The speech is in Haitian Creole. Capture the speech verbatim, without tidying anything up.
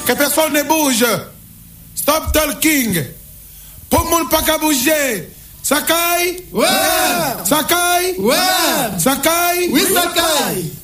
Que personne ne bouge. Stop talking. Pour le monde pas qu'à bouger. Sakai? Ouais. Sakai? Ouais. Sakai? Oui, Sakai.